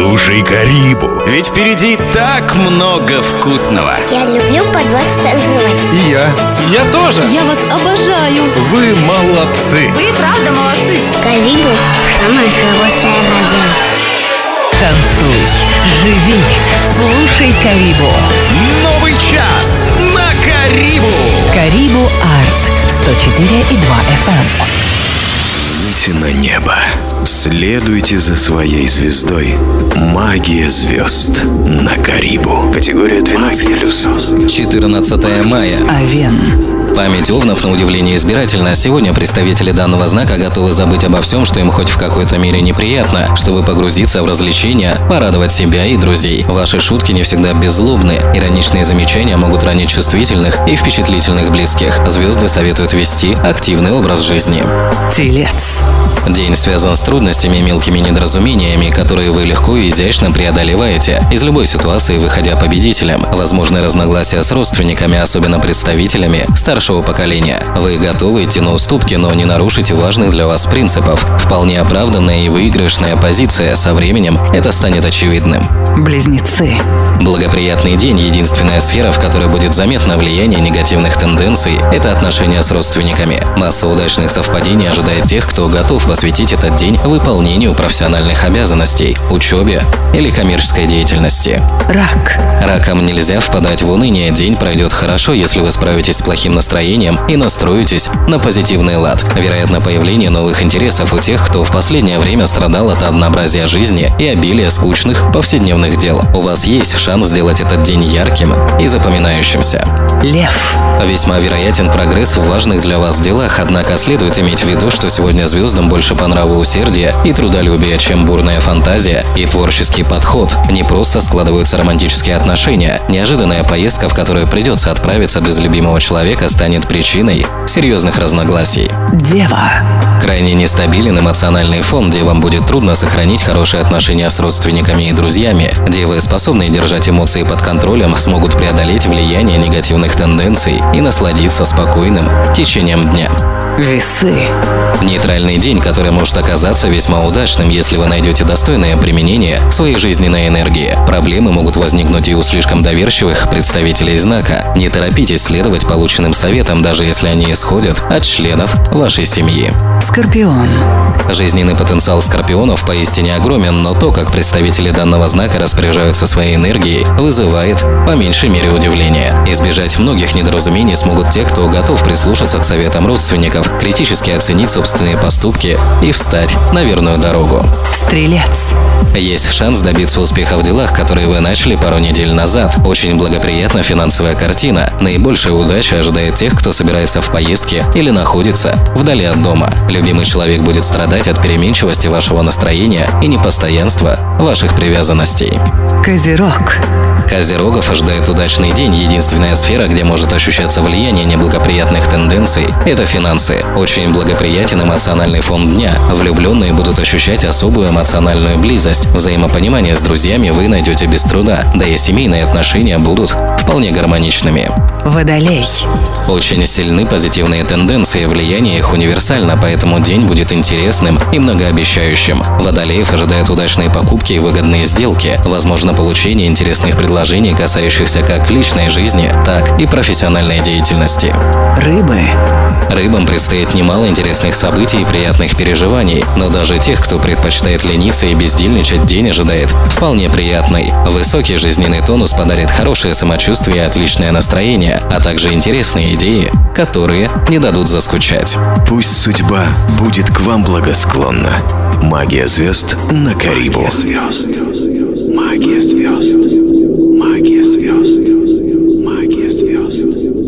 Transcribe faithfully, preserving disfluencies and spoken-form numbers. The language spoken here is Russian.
Слушай Карибу, ведь впереди так много вкусного. Я люблю под вас танцевать. И я. Я тоже. Я вас обожаю. Вы молодцы. Вы правда молодцы. Карибу — самое хорошее радио. Танцуй, живи, слушай Карибу. Новый час на Карибу. Карибу Арт сто четыре и два эф эм. Взгляните на небо. Следуйте за своей звездой. Магия звезд на Карибу. Категория двенадцать плюс. четырнадцатое мая. Овен. Память овнов, на удивление, избирательна. Сегодня представители данного знака готовы забыть обо всем, что им хоть в какой-то мере неприятно, чтобы погрузиться в развлечения, порадовать себя и друзей. Ваши шутки не всегда беззлобны. Ироничные замечания могут ранить чувствительных и впечатлительных близких. Звезды советуют вести активный образ жизни. Телец. День связан с трудностями и мелкими недоразумениями, которые вы легко и изящно преодолеваете, из любой ситуации выходя победителем. Возможны разногласия с родственниками, особенно представителями старшего поколения. Вы готовы идти на уступки, но не нарушите важных для вас принципов. Вполне оправданная и выигрышная позиция. Со временем это станет очевидным. Близнецы. Благоприятный день. Единственная сфера, в которой будет заметно влияние негативных тенденций, это отношения с родственниками. Масса удачных совпадений ожидает тех, кто готов посвятить этот день выполнению профессиональных обязанностей, учебе или коммерческой деятельности. Рак. Ракам нельзя впадать в уныние. День пройдет хорошо, если вы справитесь с плохим настроением и настроитесь на позитивный лад. Вероятно, появление новых интересов у тех, кто в последнее время страдал от однообразия жизни и обилия скучных повседневных дел. У вас есть шанс сделать этот день ярким и запоминающимся. Лев. Весьма вероятен прогресс в важных для вас делах, однако следует иметь в виду, что сегодня звездам больше по нраву усердия и трудолюбия, чем бурная фантазия и творческий подход. Не просто складываются романтические отношения. Неожиданная поездка, в которую придется отправиться без любимого человека, станет причиной серьезных разногласий. Дева. Крайне нестабилен эмоциональный фон, девам будет трудно сохранить хорошие отношения с родственниками и друзьями. Девы, способные держать эмоции под контролем, смогут преодолеть влияние негативных тенденций и насладиться спокойным течением дня. Весы. Нейтральный день, который может оказаться весьма удачным, если вы найдете достойное применение своей жизненной энергии. Проблемы могут возникнуть и у слишком доверчивых представителей знака. Не торопитесь следовать полученным советам, даже если они исходят от членов вашей семьи. Скорпион. Жизненный потенциал скорпионов поистине огромен, но то, как представители данного знака распоряжаются своей энергией, вызывает по меньшей мере удивления. Избежать многих недоразумений смогут те, кто готов прислушаться к советам родственников, критически оценить собственные поступки и встать на верную дорогу. Стрелец. Есть шанс добиться успеха в делах, которые вы начали пару недель назад. Очень благоприятна финансовая картина. Наибольшая удача ожидает тех, кто собирается в поездке или находится вдали от дома. Любимый человек будет страдать от переменчивости вашего настроения и непостоянства ваших привязанностей. Козерог. Козерогов ожидает удачный день. Единственная сфера, где может ощущаться влияние неблагоприятных тенденций – это финансы. Очень благоприятен эмоциональный фон дня. Влюбленные будут ощущать особую эмоциональную близость. Взаимопонимание с друзьями вы найдете без труда, да и семейные отношения будут вполне гармоничными. Водолей. Очень сильны позитивные тенденции, влияние их универсально, поэтому день будет интересным и многообещающим. Водолеев ожидают удачные покупки и выгодные сделки, возможно получение интересных предложений, касающихся как личной жизни, так и профессиональной деятельности. Рыбы. Рыбам предстоит немало интересных событий и приятных переживаний, но даже тех, кто предпочитает лениться и бездельничать, день ожидает вполне приятный. Высокий жизненный тонус подарит хорошее самочувствие и отличное настроение, а также интересные идеи, которые не дадут заскучать. Пусть судьба будет к вам благосклонна. Магия звезд на Карибу. Магия звезд. Магия звезд. Магия звезд.